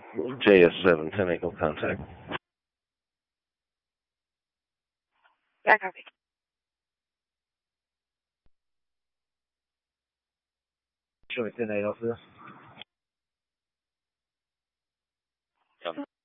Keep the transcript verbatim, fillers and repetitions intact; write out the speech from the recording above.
J S seven, ten Echo contact. Yeah, copy. Show me ten eight off there.